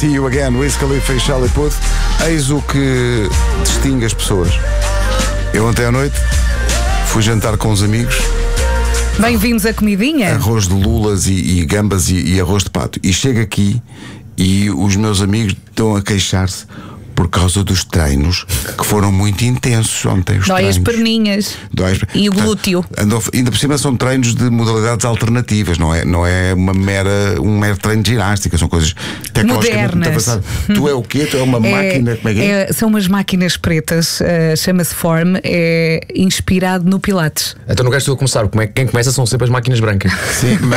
See You Again, Wiz Khalifa e Charlie Puth. Eis o que distingue as pessoas. Eu ontem à noite fui jantar com uns amigos. Bem-vindos à comidinha. Arroz de lulas e gambas e arroz de pato. E chego aqui e os meus amigos estão a queixar-se por causa dos treinos que foram muito intensos ontem. Dói as perninhas e o glúteo. Ainda por cima são treinos de modalidades alternativas, não é um mero treino de ginástica, são coisas tecnologicamente muito avançadas. Tu é o quê? Tu é uma máquina? Como é que é? São umas máquinas pretas, chama-se Form, é inspirado no Pilates. Então não queres tu a começar, quem começa são sempre as máquinas brancas. Sim,